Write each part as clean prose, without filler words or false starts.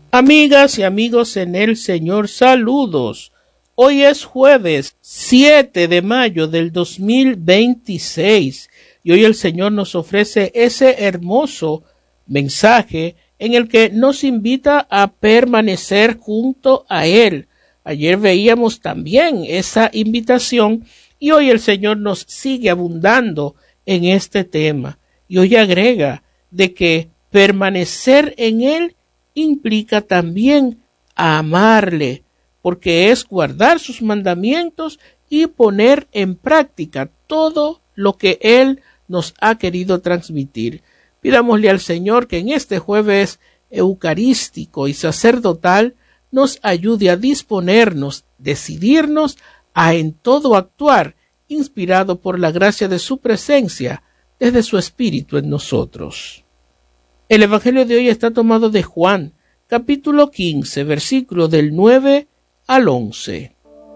Amigas y amigos en el Señor, saludos. Hoy es jueves 7 de mayo del 2026 y hoy el Señor nos ofrece ese hermoso mensaje en el que nos invita a permanecer junto a Él. Ayer veíamos también esa invitación y hoy el Señor nos sigue abundando en este tema y hoy agrega de que permanecer en Él implica también amarle, porque es guardar sus mandamientos y poner en práctica todo lo que Él nos ha querido transmitir. Pidámosle al Señor que en este jueves eucarístico y sacerdotal nos ayude a disponernos, decidirnos a en todo actuar, inspirado por la gracia de su presencia, desde su Espíritu en nosotros. El Evangelio de hoy está tomado de Juan, capítulo 15, versículo del 9 al 11.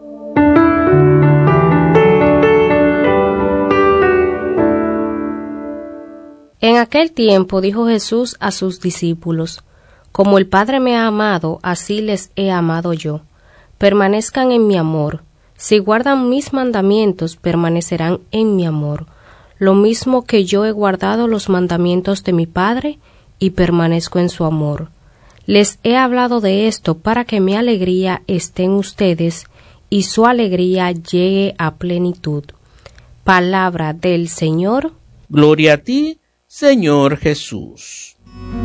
En aquel tiempo dijo Jesús a sus discípulos: Como el Padre me ha amado, así les he amado yo. Permanezcan en mi amor. Si guardan mis mandamientos, permanecerán en mi amor. Lo mismo que yo he guardado los mandamientos de mi Padre y permanezco en su amor. Les he hablado de esto para que mi alegría esté en ustedes y su alegría llegue a plenitud. Palabra del Señor. Gloria a ti, Señor Jesús.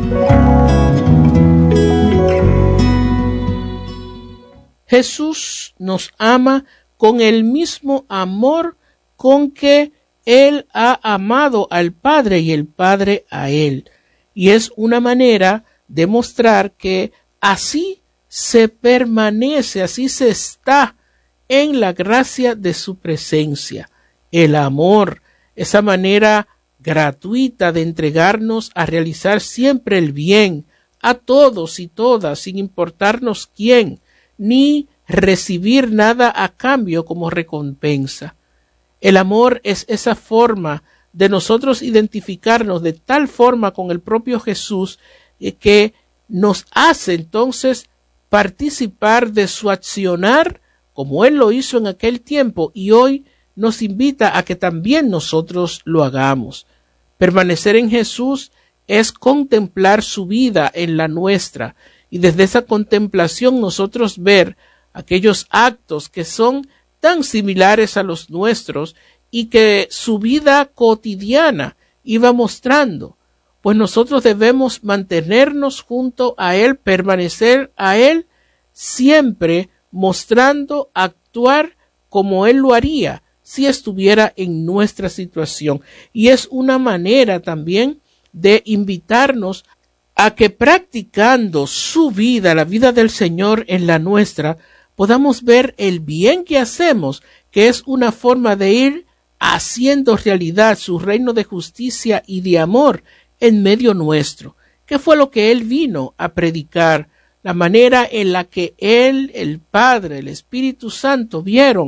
Jesús nos ama con el mismo amor con que Él ha amado al Padre y el Padre a Él. Y es una manera de mostrar que así se permanece, así se está en la gracia de su presencia. El amor, esa manera gratuita de entregarnos a realizar siempre el bien a todos y todas, sin importarnos quién, ni recibir nada a cambio como recompensa. El amor es esa forma de nosotros identificarnos de tal forma con el propio Jesús que nos hace entonces participar de su accionar como Él lo hizo en aquel tiempo y hoy nos invita a que también nosotros lo hagamos. Permanecer en Jesús es contemplar su vida en la nuestra y desde esa contemplación nosotros ver aquellos actos que son tan similares a los nuestros y que su vida cotidiana iba mostrando, pues nosotros debemos mantenernos junto a Él, permanecer a Él, siempre mostrando, actuar como Él lo haría si estuviera en nuestra situación. Y es una manera también de invitarnos a que practicando su vida, la vida del Señor en la nuestra, podamos ver el bien que hacemos, que es una forma de ir haciendo realidad su reino de justicia y de amor en medio nuestro, que fue lo que Él vino a predicar, la manera en la que Él, el Padre, el Espíritu Santo vieron